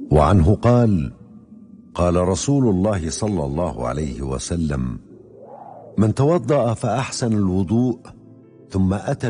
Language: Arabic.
وعنه قال: قال رسول الله صلى الله عليه وسلم: من توضأ فأحسن الوضوء ثم أتى